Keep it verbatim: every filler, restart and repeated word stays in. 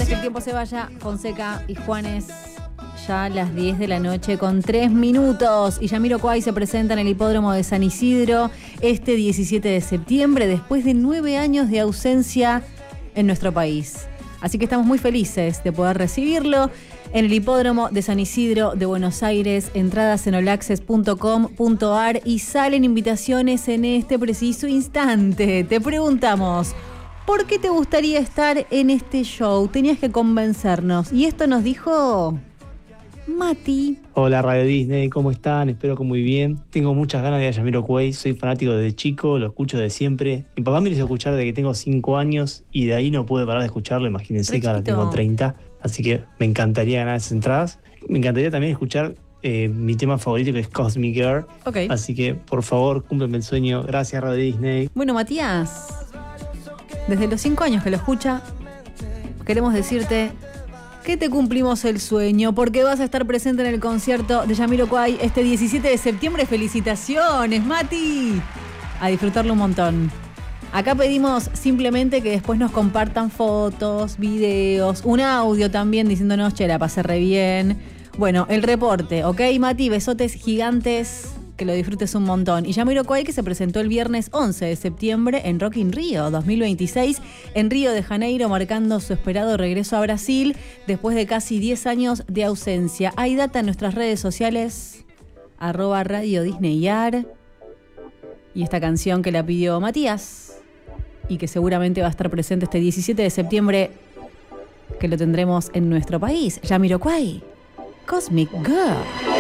que el tiempo se vaya. Fonseca y Juanes, ya a las diez de la noche con tres minutos. Y Jamiroquai se presenta en el hipódromo de San Isidro este diecisiete de septiembre, después de nueve años de ausencia en nuestro país. Así que estamos muy felices de poder recibirlo en el hipódromo de San Isidro de Buenos Aires. Entradas en all access punto com punto a r y salen invitaciones en este preciso instante. Te preguntamos, ¿por qué te gustaría estar en este show? Tenías que convencernos. Y esto nos dijo Mati. Hola Radio Disney, ¿cómo están? Espero que muy bien. Tengo muchas ganas de ir a Jamiroquai, soy fanático desde chico, lo escucho de siempre. Mi papá me hizo escuchar desde que tengo cinco años y de ahí no pude parar de escucharlo, imagínense que ahora tengo treinta. Así que me encantaría ganar esas entradas. Me encantaría también escuchar eh, mi tema favorito, que es Cosmic Girl. Okay. Así que, por favor, cúmplenme el sueño. Gracias, Radio Disney. Bueno, Matías, desde los cinco años que lo escucha, queremos decirte que te cumplimos el sueño, porque vas a estar presente en el concierto de Jamiroquai este diecisiete de septiembre. ¡Felicitaciones, Mati! A disfrutarlo un montón. Acá pedimos simplemente que después nos compartan fotos, videos, un audio también diciéndonos, che, la pasé re bien. Bueno, el reporte, ¿ok, Mati? Besotes gigantes, que lo disfrutes un montón. Y Jamiroquai, que se presentó el viernes once de septiembre en Rock in Rio dos mil veintiséis, en Río de Janeiro, marcando su esperado regreso a Brasil después de casi diez años de ausencia. Hay data en nuestras redes sociales, arroba Radio Disneyar. Y esta canción que la pidió Matías y que seguramente va a estar presente este diecisiete de septiembre, que lo tendremos en nuestro país. Jamiroquai, Cosmic Girl.